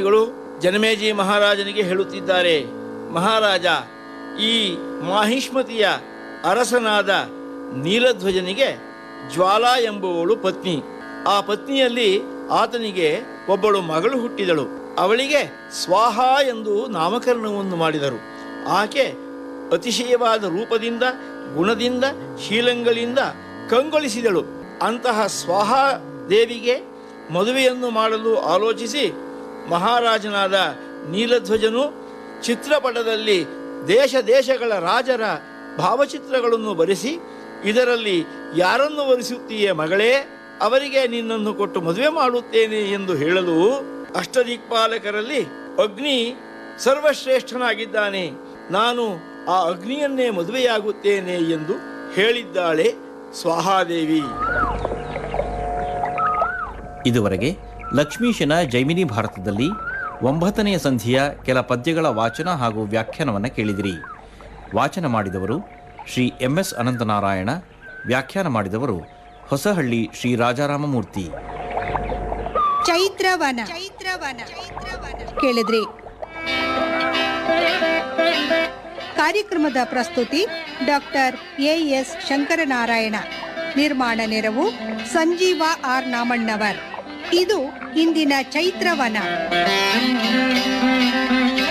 ಜನಮೇಜಿ ಮಹಾರಾಜನಿಗೆ ಹೇಳುತ್ತಿದ್ದಾರೆ, ಮಹಾರಾಜ, ಈ ಮಾಹಿಷ್ಮತಿಯ ಅರಸನಾದ ನೀಲಧ್ವಜನಿಗೆ ಜ್ವಾಲಾ ಎಂಬುವಳು ಪತ್ನಿ. ಆ ಪತ್ನಿಯಲ್ಲಿ ಆತನಿಗೆ ಒಬ್ಬಳು ಮಗಳು ಹುಟ್ಟಿದಳು. ಅವಳಿಗೆ ಸ್ವಾಹ ಎಂದು ನಾಮಕರಣವನ್ನು ಮಾಡಿದರು. ಆಕೆ ಅತಿಶಯವಾದ ರೂಪದಿಂದ, ಗುಣದಿಂದ, ಶೀಲಂಗಳಿಂದ ಕಂಗೊಳಿಸಿದಳು. ಅಂತಹ ಸ್ವಾಹ ದೇವಿಗೆ ಮದುವೆಯನ್ನು ಮಾಡಲು ಆಲೋಚಿಸಿ ಮಹಾರಾಜನಾದ ನೀಲಧ್ವಜನು ಚಿತ್ರಪಟದಲ್ಲಿ ದೇಶ ದೇಶಗಳ ರಾಜರ ಭಾವಚಿತ್ರಗಳನ್ನು ಬರೆಸಿ, ಇದರಲ್ಲಿ ಯಾರನ್ನು ವರಿಸುತ್ತೀಯೇ ಮಗಳೇ, ಅವರಿಗೆ ನಿನ್ನನ್ನು ಕೊಟ್ಟು ಮದುವೆ ಮಾಡುತ್ತೇನೆ ಎಂದು ಹೇಳಲು, ಅಷ್ಟದಿಕ್ಪಾಲಕರಲ್ಲಿ ಅಗ್ನಿ ಸರ್ವಶ್ರೇಷ್ಠನಾಗಿದ್ದಾನೆ, ನಾನು ಆ ಅಗ್ನಿಯನ್ನೇ ಮದುವೆಯಾಗುತ್ತೇನೆ ಎಂದು ಹೇಳಿದ್ದಾಳೆ ಸ್ವಾಹಾದೇವಿ. ಇದುವರೆಗೆ ಲಕ್ಷ್ಮೀಶನ ಜೈಮಿನಿ ಭಾರತದಲ್ಲಿ 9ನೇ ಸಂಧಿಯ ಕೆಲ ಪದ್ಯಗಳ ವಾಚನ ಹಾಗೂ ವ್ಯಾಖ್ಯಾನವನ್ನು ಕೇಳಿದಿರಿ. ವಾಚನ ಮಾಡಿದವರು ಶ್ರೀ MS ಅನಂತನಾರಾಯಣ, ವ್ಯಾಖ್ಯಾನ ಮಾಡಿದವರು ಹೊಸಹಳ್ಳಿ ಶ್ರೀ ರಾಜಾರಾಮಮೂರ್ತಿ. ಚೈತ್ರವನ ಕೇಳಿದ್ರಿ. ಕಾರ್ಯಕ್ರಮದ ಪ್ರಸ್ತುತಿ ಡಾಕ್ಟರ್ AS ಶಂಕರನಾರಾಯಣ. ನಿರ್ಮಾಣ ನೆರವು ಸಂಜೀವ R ನಾಮಣ್ಣವರ್. ಇದು ಇಂದಿನ ಚೈತ್ರವನ.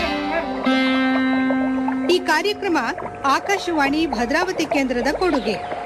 ಈ ಕಾರ್ಯಕ್ರಮ ಆಕಾಶವಾಣಿ ಭದ್ರಾವತಿ ಕೇಂದ್ರದ ಕೊಡುಗೆ.